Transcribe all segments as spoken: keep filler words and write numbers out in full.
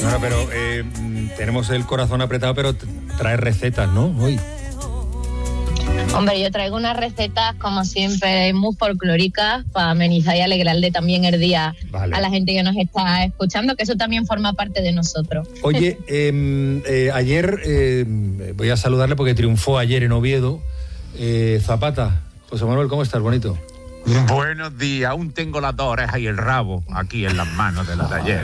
Bueno, pero eh, tenemos el corazón apretado, pero trae recetas, ¿no? Hoy. Hombre, yo traigo unas recetas, como siempre, muy folclóricas para amenizar y alegrarle también el día vale. a la gente que nos está escuchando, que eso también forma parte de nosotros. Oye, eh, eh, ayer, eh, voy a saludarle porque triunfó ayer en Oviedo, eh, Zapata. José Manuel, ¿cómo estás, bonito? Buenos días, aún tengo las dos orejas y el rabo aquí en las manos de la taller.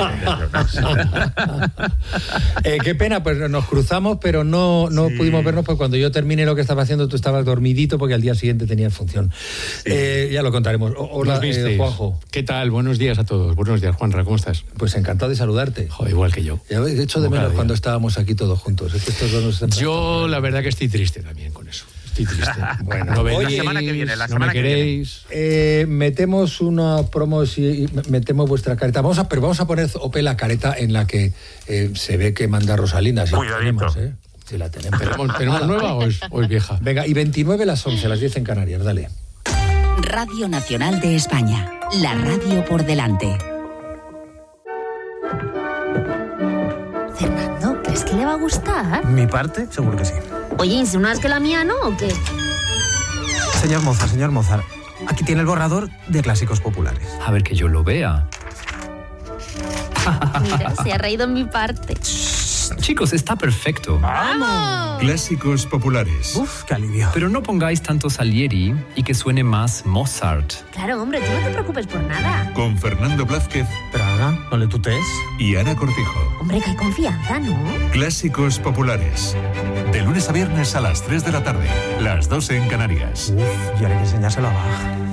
eh, qué pena, pues nos cruzamos, pero no, no sí. pudimos vernos, porque cuando yo terminé lo que estaba haciendo tú estabas dormidito porque al día siguiente tenías función. Sí. Eh, ya lo contaremos. Hola, eh, Juanjo. ¿Qué tal? Buenos días a todos. Buenos días, Juanra, ¿cómo estás? Pues encantado de saludarte. Jo, igual que yo. Ya he hecho de menos cuando estábamos aquí todos juntos. Es que estos dos nos yo la verdad que estoy triste también con eso. Estoy triste. Bueno, no venís, la semana que viene, la no semana me queréis. Eh, metemos una promo y metemos vuestra careta. Vamos a, pero vamos a poner Ope la careta en la que eh, se ve que manda Rosalina. Si Cuidadito. Tenemos, ¿eh? Si la tenemos. ¿Tenemos, ¿tenemos nueva o es, o es vieja? Venga, y veintinueve las once, las diez en Canarias, dale. Radio Nacional de España. La radio por delante. Fernando, ¿crees que le va a gustar? Mi parte, seguro que sí. Oye, ¿insinúas que la mía no o qué? Señor Mozart, señor Mozart, aquí tiene el borrador de clásicos populares. A ver que yo lo vea. Mira, se ha reído en mi parte. Chicos, está perfecto. ¡Vamos! Clásicos populares. Uf, qué alivio. Pero no pongáis tanto Salieri y que suene más Mozart. Claro, hombre, tú no te preocupes por nada. Con Fernando Blázquez. Pero Ana, no le tutees. Y Ana Cortijo. Hombre, que hay confianza, ¿no? Clásicos populares. De lunes a viernes a las tres de la tarde. Las dos en Canarias. Uf, y ahora hay que enseñárselo a Bach.